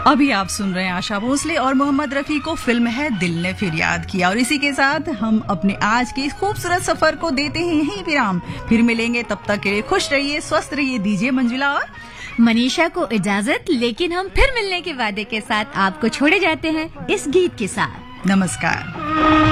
अभी आप सुन रहे हैं आशा भोसले और मोहम्मद रफी को फिल्म है दिल ने फिर याद किया। और इसी के साथ हम अपने आज के खूबसूरत सफर को देते हैं यहीं विराम। फिर मिलेंगे, तब तक के लिए खुश रहिए, स्वस्थ रहिए। दीजिए मंजुला और मनीषा को इजाजत, लेकिन हम फिर मिलने के वादे के साथ आपको छोड़े जाते हैं इस गीत के साथ। नमस्कार।